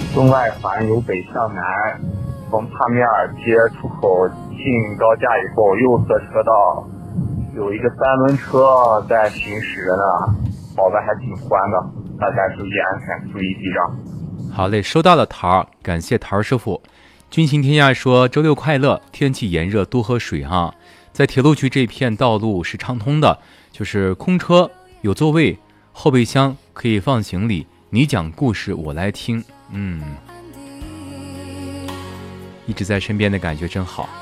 中外环由北向南，从帕米尔街出口进高架以后，右侧车道有一个3轮车在行驶着呢，跑得还挺欢的，大家注意安全，注意避让。 好嘞，收到了桃，感谢桃师傅。军情天下说周六快乐，天气炎热多喝水啊。在铁路局这片道路是畅通的，就是空车有座位，后备箱可以放行李，你讲故事我来听，一直在身边的感觉真好。